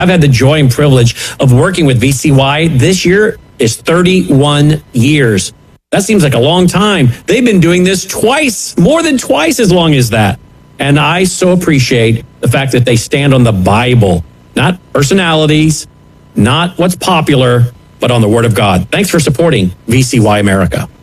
I've had the joy and privilege of working with VCY. This year is 31 years. That seems like a long time. They've been doing this twice, more than twice as long as that. And I so appreciate the fact that they stand on the Bible, not personalities, not what's popular, but on the Word of God. Thanks for supporting VCY America.